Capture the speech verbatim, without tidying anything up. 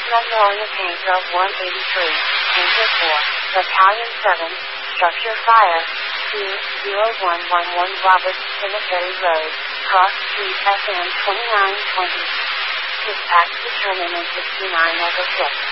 Magnolia Tanker one eighty-three, Tanker four, Battalion seven, Structure Fire, two zero one one one Roberts Cemetery Road, Cross Street S M twenty-nine twenty. Dispatch determinant sixty-nine over six.